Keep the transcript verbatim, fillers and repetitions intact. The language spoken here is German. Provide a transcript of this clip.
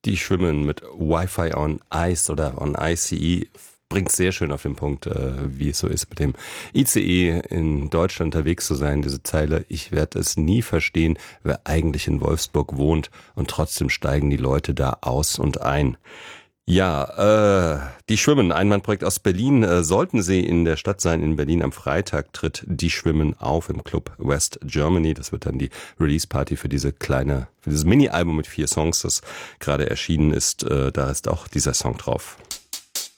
Die Schwimmen mit Wi-Fi on Ice oder on I C E bringt sehr schön auf den Punkt, äh, wie es so ist, mit dem I C E in Deutschland unterwegs zu sein. Diese Zeile: Ich werde es nie verstehen, wer eigentlich in Wolfsburg wohnt und trotzdem steigen die Leute da aus und ein. Ja, äh, die Schwimmen, ein Mannprojekt aus Berlin. Äh, sollten Sie in der Stadt sein, in Berlin am Freitag tritt Die Schwimmen auf im Club West Germany. Das wird dann die Release-Party für diese kleine, für dieses Mini-Album mit vier Songs, das gerade erschienen ist. Äh, da ist auch dieser Song drauf.